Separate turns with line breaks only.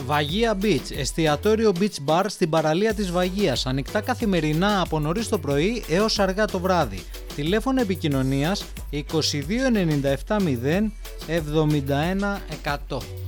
Βαγία Beach, εστιατόριο beach bar στην παραλία της Βαγίας, ανοιχτά καθημερινά από νωρίς το πρωί έως αργά το βράδυ. Τηλέφωνο επικοινωνίας 22 97 0 71 100.